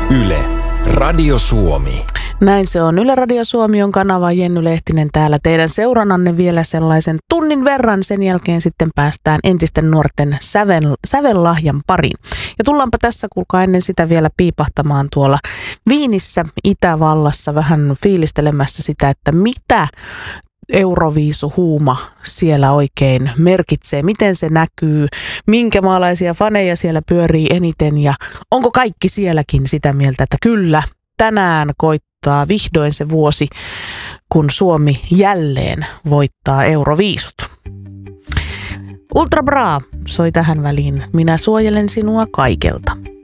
Yle, Radio Suomi. Näin se on. Yle Radio Suomi on kanava. Jenny Lehtinen täällä teidän seurannanne vielä sellaisen tunnin verran. Sen jälkeen sitten päästään entisten nuorten sävellahjan pariin. Ja tullaanpa tässä, kuulkaa, ennen sitä vielä piipahtamaan tuolla Viinissä, Itävallassa, vähän fiilistelemässä sitä, että mitä Euroviisuhuuma siellä oikein merkitsee, miten se näkyy, minkä maalaisia faneja siellä pyörii eniten ja onko kaikki sielläkin sitä mieltä, että kyllä, tänään koittaa vihdoin se vuosi, kun Suomi jälleen voittaa Euroviisut. Ultra Bra soi tähän väliin. Minä suojelen sinua kaikelta.